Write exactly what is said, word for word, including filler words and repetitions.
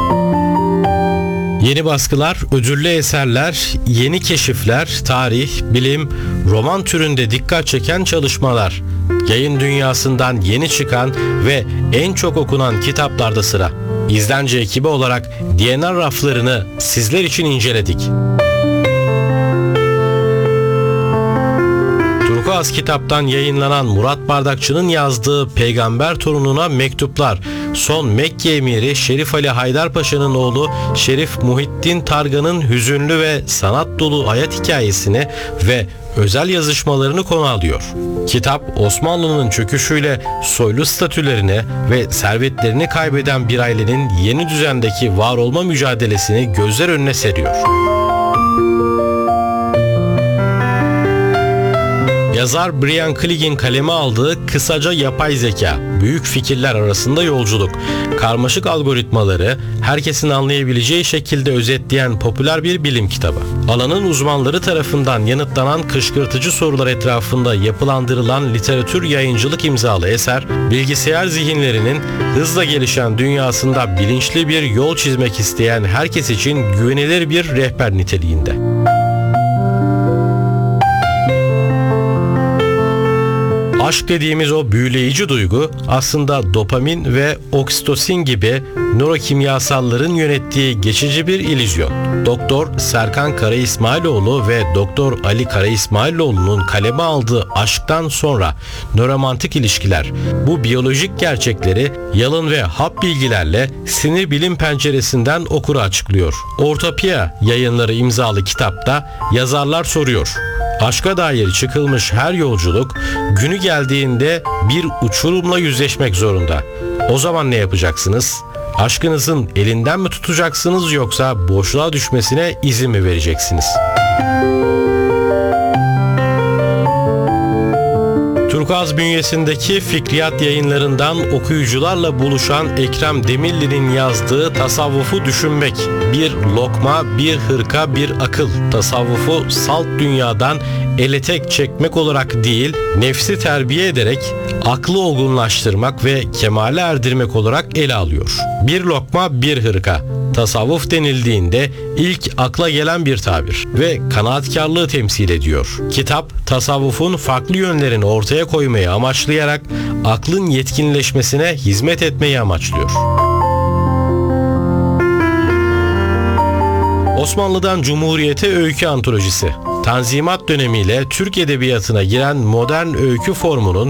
Yeni baskılar, ödüllü eserler, yeni keşifler, tarih, bilim, roman türünde dikkat çeken çalışmalar. Yayın dünyasından yeni çıkan ve en çok okunan kitaplarda sıra. İzlence ekibi olarak D N R raflarını sizler için inceledik. Turkuaz Kitap'tan yayınlanan Murat Bardakçı'nın yazdığı Peygamber Torununa Mektuplar, son Mekke Emiri Şerif Ali Haydarpaşa'nın oğlu Şerif Muhittin Targan'ın hüzünlü ve sanat dolu hayat hikayesini ve özel yazışmalarını konu alıyor. Kitap, Osmanlı'nın çöküşüyle soylu statülerini ve servetlerini kaybeden bir ailenin yeni düzendeki var olma mücadelesini gözler önüne seriyor. Yazar Brian Clegg'in kaleme aldığı kısaca yapay zeka, büyük fikirler arasında yolculuk, karmaşık algoritmaları herkesin anlayabileceği şekilde özetleyen popüler bir bilim kitabı. Alanın uzmanları tarafından yanıtlanan kışkırtıcı sorular etrafında yapılandırılan literatür yayıncılık imzalı eser, bilgisayar zihinlerinin hızla gelişen dünyasında bilinçli bir yol çizmek isteyen herkes için güvenilir bir rehber niteliğinde. Aşk dediğimiz o büyüleyici duygu aslında dopamin ve oksitosin gibi nörokimyasalların yönettiği geçici bir illüzyon. Doktor Serkan Karaismailoğlu ve Doktor Ali Karaismailoğlu'nun kaleme aldığı Aşktan Sonra Nöromantik İlişkiler, bu biyolojik gerçekleri yalın ve hap bilgilerle sinir bilim penceresinden okura açıklıyor. Ortopia Yayınları imzalı kitapta yazarlar soruyor: aşka dair çıkılmış her yolculuk günü geldiğinde bir uçurumla yüzleşmek zorunda. O zaman ne yapacaksınız? Aşkınızın elinden mi tutacaksınız yoksa boşluğa düşmesine izin mi vereceksiniz? Turkuaz bünyesindeki Fikriyat Yayınlarından okuyucularla buluşan Ekrem Demirli'nin yazdığı Tasavvufu Düşünmek, bir lokma, bir hırka, bir akıl. Tasavvufu salt dünyadan ele tek çekmek olarak değil, nefsi terbiye ederek aklı olgunlaştırmak ve kemale erdirmek olarak ele alıyor. Bir lokma, bir hırka. Tasavvuf denildiğinde ilk akla gelen bir tabir ve kanaatkarlığı temsil ediyor. Kitap, tasavvufun farklı yönlerini ortaya koymayı amaçlayarak aklın yetkinleşmesine hizmet etmeyi amaçlıyor. Osmanlı'dan Cumhuriyete öykü antolojisi. Tanzimat dönemiyle Türk edebiyatına giren modern öykü formunun